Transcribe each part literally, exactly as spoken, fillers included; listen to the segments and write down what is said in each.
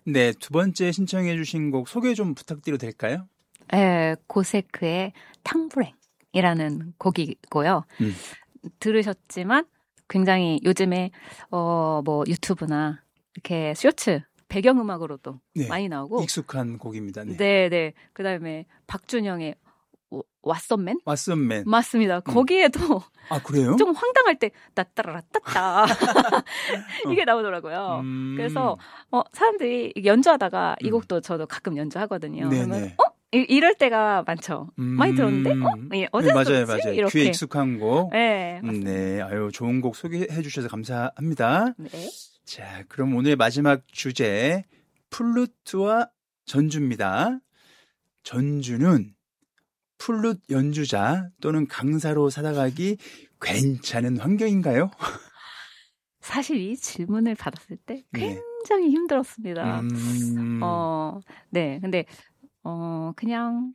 네, 두 번째 신청해 주신 곡 소개 좀 부탁드려도 될까요? 네, 고세크의 탕브랭이라는 곡이고요. 음. 들으셨지만 굉장히 요즘에 어, 뭐 유튜브나 이렇게 쇼츠 배경음악으로도 네, 많이 나오고 익숙한 곡입니다. 네, 네. 네. 그다음에 박준영의 왓썸맨? 왓썸맨. 맞습니다. 음. 거기에도 아, 그래요? 좀 황당할 때 따따라따따 이게 나오더라고요. 음. 그래서 어, 사람들이 연주하다가 이 곡도 저도 가끔 연주하거든요. 네네. 그러면 어? 이, 이럴 때가 많죠. 음. 많이 들었는데? 어? 예, 어디서 네, 맞아요, 들었지? 맞아요. 이렇게. 귀에 익숙한 곡. 네, 맞습니다. 네, 아유, 좋은 곡 소개해 주셔서 감사합니다. 네. 자, 그럼 오늘의 마지막 주제 플루트와 전주입니다. 전주는 플룻 연주자 또는 강사로 살아가기 괜찮은 환경인가요? 사실 이 질문을 받았을 때 굉장히 네. 힘들었습니다. 음... 어, 네. 근데, 어, 그냥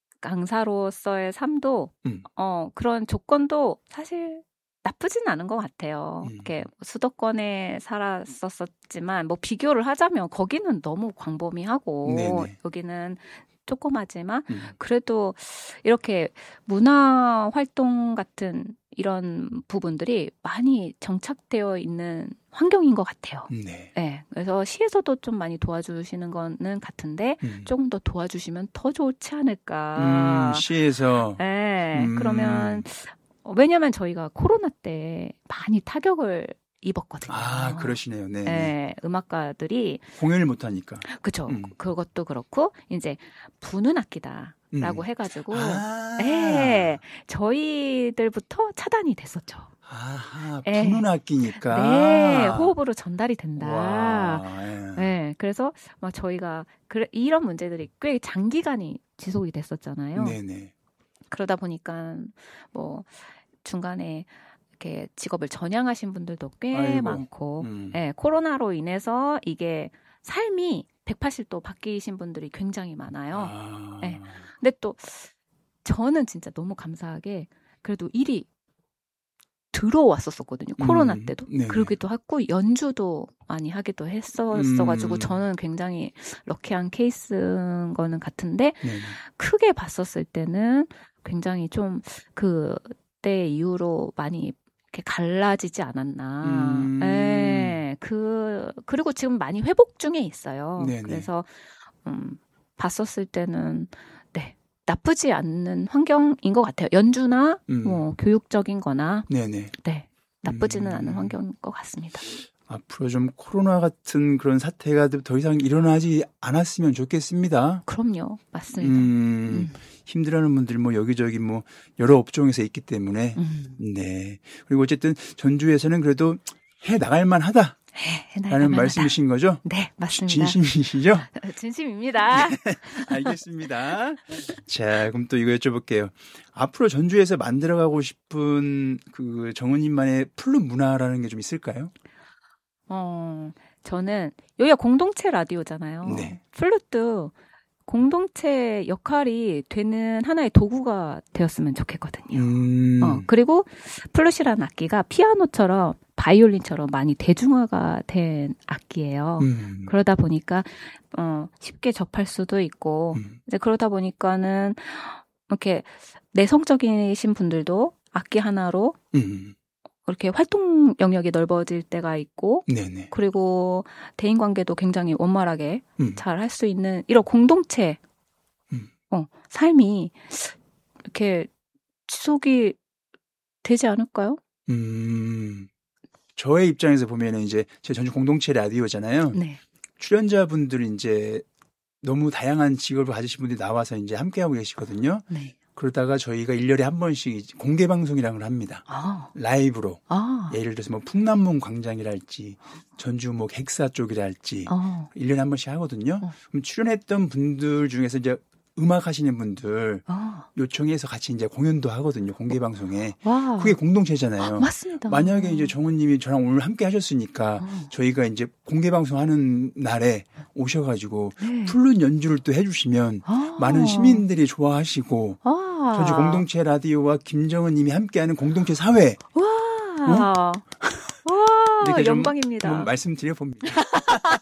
강사로서의 삶도, 음. 어, 그런 조건도 사실 나쁘진 않은 것 같아요. 음. 이렇게 수도권에 살았었지만, 뭐 비교를 하자면 거기는 너무 광범위하고, 네네. 여기는 조그마지만 음. 그래도 이렇게 문화 활동 같은 이런 부분들이 많이 정착되어 있는 환경인 것 같아요. 네. 네. 그래서 시에서도 좀 많이 도와주시는 거는 같은데 음. 조금 더 도와주시면 더 좋지 않을까. 음, 시에서. 네. 음. 그러면 왜냐하면 저희가 코로나 때 많이 타격을 입었거든요. 아, 그러시네요. 네. 네, 음악가들이 공연을 못 하니까. 그렇죠. 음. 그것도 그렇고 이제 부는 악기다라고 음. 해가지고, 아~ 네, 저희들부터 차단이 됐었죠. 아하, 부는 네. 악기니까. 네, 호흡으로 전달이 된다. 와, 예. 네, 그래서 막 저희가 그래, 이런 문제들이 꽤 장기간이 지속이 됐었잖아요. 네네. 그러다 보니까 뭐 중간에 이렇게 직업을 전향하신 분들도 꽤 아이고. 많고, 음. 네, 코로나로 인해서 이게 삶이 백팔십 도 바뀌신 분들이 굉장히 많아요. 아. 네. 근데 또 저는 진짜 너무 감사하게 그래도 일이 들어왔었거든요. 코로나 음. 때도. 네네. 그러기도 했고 연주도 많이 하기도 했었어가지고 음. 저는 굉장히 럭키한 케이스인 거는 같은데 네네. 크게 봤었을 때는 굉장히 좀 그때 이후로 많이 이렇게 갈라지지 않았나. 음. 네. 그, 그리고 지금 많이 회복 중에 있어요. 네네. 그래서, 음, 봤었을 때는, 네. 나쁘지 않는 환경인 것 같아요. 연주나, 음. 뭐, 교육적인 거나. 네네. 네. 나쁘지는 음. 않은 환경인 것 같습니다. 앞으로 좀 코로나 같은 그런 사태가 더 이상 일어나지 않았으면 좋겠습니다. 그럼요. 맞습니다. 음, 음. 힘들어하는 분들 뭐 여기저기 뭐 여러 업종에서 있기 때문에 음. 네. 그리고 어쨌든 전주에서는 그래도 해 나갈 만하다. 네, 라는 말씀이신 거죠? 네, 맞습니다. 진심이시죠? 진심입니다. 네, 알겠습니다. 자, 그럼 또 이거 여쭤볼게요. 앞으로 전주에서 만들어가고 싶은 그 정은님만의 플룻 문화라는 게 좀 있을까요? 어, 저는 여기가 공동체 라디오잖아요. 네. 플룻도 공동체 역할이 되는 하나의 도구가 되었으면 좋겠거든요. 음. 어, 그리고 플룻이라는 악기가 피아노처럼 바이올린처럼 많이 대중화가 된 악기예요. 음. 그러다 보니까 어, 쉽게 접할 수도 있고 음. 이제 그러다 보니까는 이렇게 내성적이신 분들도 악기 하나로 음. 이렇게 활동 영역이 넓어질 때가 있고, 네네. 그리고 대인 관계도 굉장히 원활하게 음. 잘 할 수 있는 이런 공동체, 음. 어, 삶이 이렇게 지속이 되지 않을까요? 음, 저의 입장에서 보면은 이제 제 전주 공동체 라디오잖아요. 네. 출연자분들이 이제 너무 다양한 직업을 가지신 분들이 나와서 이제 함께하고 계시거든요. 네. 그러다가 저희가 일 년에 한 번씩 공개 방송이라는 걸 합니다. 아. 라이브로. 아. 예를 들어서 뭐 풍남문 광장이랄지 전주 뭐 객사 쪽이랄지 아. 일 년에 한 번씩 하거든요. 어. 그럼 출연했던 분들 중에서 이제 음악 하시는 분들 아. 요청해서 같이 이제 공연도 하거든요. 공개 방송에. 와. 그게 공동체잖아요. 아, 맞습니다. 만약에 이제 정은님이 저랑 오늘 함께 하셨으니까 어. 저희가 이제 공개 방송하는 날에 오셔가지고 네. 플룻 연주를 또 해주시면 아. 많은 시민들이 좋아하시고 아. 전주 공동체 라디오와 김정은님이 함께하는 공동체 사회. 와. 어? 와. 이렇게 영광입니다. 좀 말씀드려 봅니다.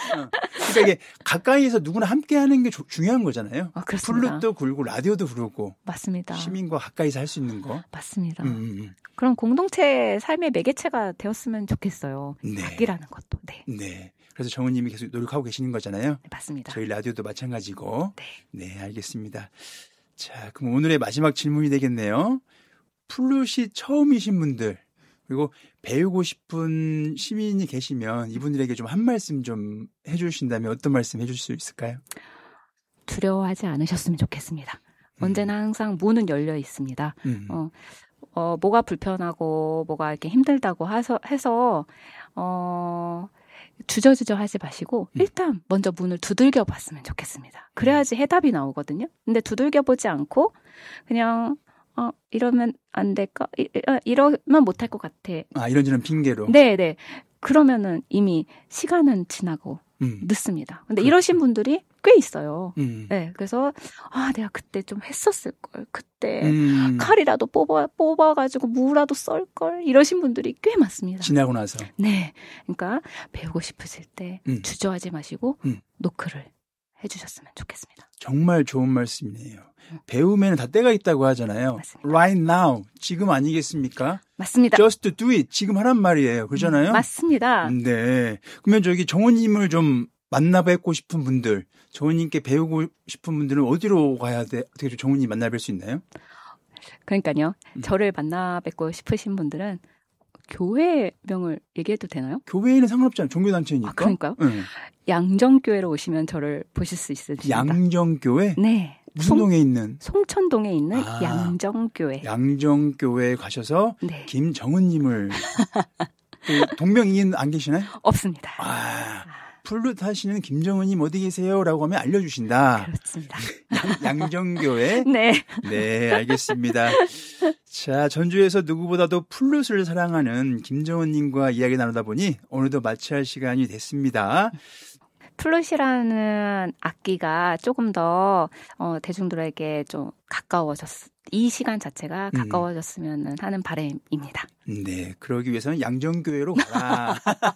그러니까 이게 가까이에서 누구나 함께 하는 게 조, 중요한 거잖아요. 아, 그렇습니다. 플룻도 불고 라디오도 부르고. 맞습니다. 시민과 가까이서 할 수 있는 거. 맞습니다. 음. 그럼 공동체 삶의 매개체가 되었으면 좋겠어요. 네. 악기라는 것도. 네. 네. 그래서 정은님이 계속 노력하고 계시는 거잖아요. 네, 맞습니다. 저희 라디오도 마찬가지고. 네. 네, 알겠습니다. 자, 그럼 오늘의 마지막 질문이 되겠네요. 플룻이 처음이신 분들, 그리고 배우고 싶은 시민이 계시면 이분들에게 좀 한 말씀 좀 해주신다면 어떤 말씀 해줄 수 있을까요? 두려워하지 않으셨으면 좋겠습니다. 음. 언제나 항상 문은 열려 있습니다. 음. 어, 어, 뭐가 불편하고 뭐가 이렇게 힘들다고 해서, 해서 어, 주저주저 하지 마시고 음. 일단 먼저 문을 두들겨 봤으면 좋겠습니다. 그래야지 해답이 나오거든요. 근데 두들겨 보지 않고 그냥 어, 이러면 안 될까? 이, 이러면 못할 것 같아. 아, 이런저런 핑계로? 네네. 그러면은 이미 시간은 지나고 음. 늦습니다. 근데 그렇죠. 이러신 분들이 꽤 있어요. 음. 네, 그래서 아, 내가 그때 좀 했었을 걸. 그때 음. 칼이라도 뽑아 뽑아가지고 무라도 썰 걸. 이러신 분들이 꽤 많습니다. 지나고 나서. 네, 그러니까 배우고 싶으실 때 음. 주저하지 마시고 음. 노크를 해주셨으면 좋겠습니다. 정말 좋은 말씀이네요. 배우면 다 때가 있다고 하잖아요. 맞습니다. Right now, 지금 아니겠습니까? 맞습니다. Just do it, 지금 하란 말이에요. 그러잖아요. 음, 맞습니다. 네. 그러면 저기 정원님을 좀 만나뵙고 싶은 분들, 정원님께 배우고 싶은 분들은 어디로 가야 돼? 어떻게 좀 정원님 만나뵐 수 있나요? 그러니까요. 음. 저를 만나뵙고 싶으신 분들은 교회명을 얘기해도 되나요? 교회에는 상관없잖아요. 종교단체니까. 아, 그러니까요? 네. 양정교회로 오시면 저를 보실 수 있습니다. 양정교회? 네. 무슨 송, 동에 있는? 송천동에 있는 아, 양정교회. 양정교회에 가셔서 네. 김정은님을 그 동명이인 안 계시나요? 없습니다. 아, 플룻 하시는 김정은님 어디 계세요?라고 하면 알려주신다. 그렇습니다. 양, 양정교회? 네. 네, 알겠습니다. 자, 전주에서 누구보다도 플룻을 사랑하는 김정은님과 이야기 나누다 보니 오늘도 마쳐야 할 시간이 됐습니다. 플룻이라는 악기가 조금 더 어, 대중들에게 좀 가까워졌, 이 시간 자체가 가까워졌으면 음. 하는 바람입니다. 네, 그러기 위해서는 양정교회로 가라.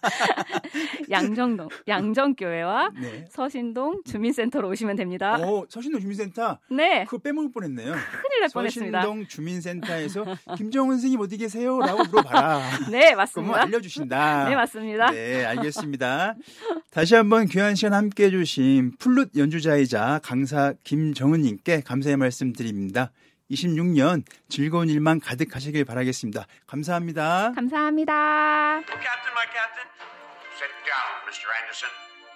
양정동, 양정교회와 네. 서신동 주민센터로 오시면 됩니다. 오, 서신동 주민센터? 네. 그거 빼먹을 뻔했네요. 큰일 날 뻔했습니다. 서신동 주민센터에서 김정은 선생님 어디 계세요? 라고 물어봐라. 네, 맞습니다. 그러면 알려주신다. 네, 맞습니다. 네, 알겠습니다. 다시 한번 귀한 시간 함께해 주신 플룻 연주자이자 강사 김정은님께 감사의 말씀 드립니다. 이십육 년 즐거운 일만 가득하시길 바라겠습니다. 감사합니다. 감사합니다. Captain, my captain. Sit down, Mister Anderson.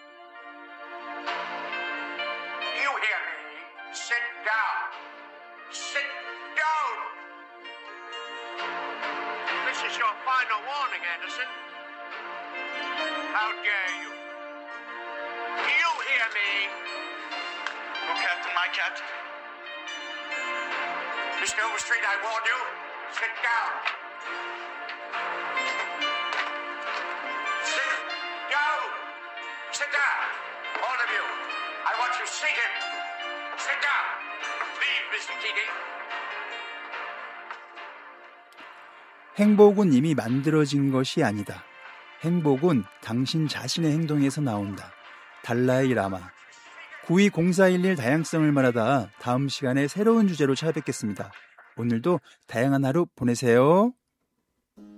You hear me? Sit down. Sit down. This is your final warning, Anderson. How dare you? You hear me? Oh, Captain, my captain. Mister Overstreet, I warn you. Sit down. Sit down. Sit down. All of you. I want you seated. Sit down. Leave, Mister Keating. 행복은 이미 만들어진 것이 아니다. 행복은 당신 자신의 행동에서 나온다. 달라이 라마. 구이공사일일 다양성을 말하다 다음 시간에 새로운 주제로 찾아뵙겠습니다. 오늘도 다양한 하루 보내세요.